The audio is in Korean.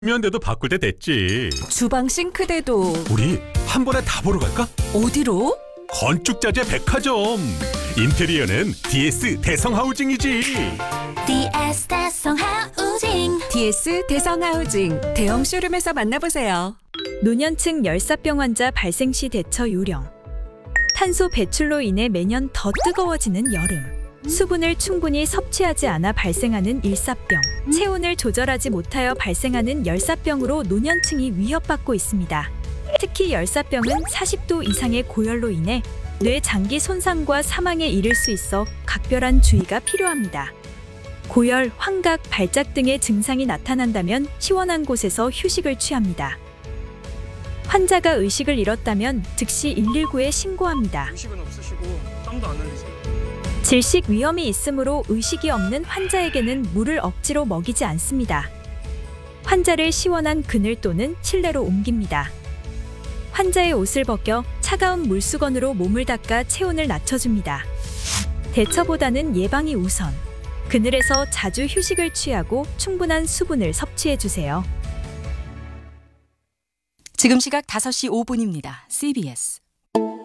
면대도 바꿀 때 됐지. 주방 싱크대도. 우리 한 번에 다 보러 갈까? 어디로? 건축자재 백화점. 인테리어는 DS 대성하우징이지. DS 대성하우징. DS 대성하우징 대형 쇼룸에서 만나보세요. 노년층 열사병 환자 발생 시 대처 요령. 탄소 배출로 인해 매년 더 뜨거워지는 여름. 수분을 충분히 섭취하지 않아 발생하는 일사병. 체온을 조절하지 못하여 발생하는 열사병으로 노년층이 위협받고 있습니다. 특히 열사병은 40도 이상의 고열로 인해 뇌 장기 손상과 사망에 이를 수 있어 각별한 주의가 필요합니다. 고열, 환각, 발작 등의 증상이 나타난다면 시원한 곳에서 휴식을 취합니다. 환자가 의식을 잃었다면 즉시 119에 신고합니다. 의식은 없으시고 땀도 안 흘리세요. 질식 위험이 있으므로 의식이 없는 환자에게는 물을 억지로 먹이지 않습니다. 환자를 시원한 그늘 또는 실내로 옮깁니다. 환자의 옷을 벗겨 차가운 물수건으로 몸을 닦아 체온을 낮춰줍니다. 대처보다는 예방이 우선. 그늘에서 자주 휴식을 취하고 충분한 수분을 섭취해주세요. 지금 시각 5시 5분입니다. CBS